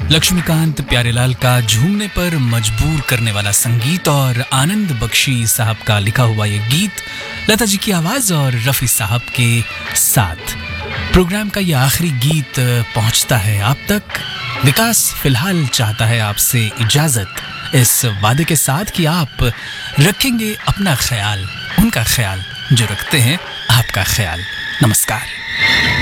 लक्ष्मीकांत प्यारेलाल का झूमने पर मजबूर करने वाला संगीत और आनंद बख्शी साहब का लिखा हुआ ये गीत, लता जी की आवाज और रफ़ी साहब के साथ प्रोग्राम का ये आखिरी गीत पहुंचता है आप तक। विकास फिलहाल चाहता है आपसे इजाजत इस वादे के साथ कि आप रखेंगे अपना ख्याल, उनका ख्याल जो रखते हैं आपका ख्याल। नमस्कार।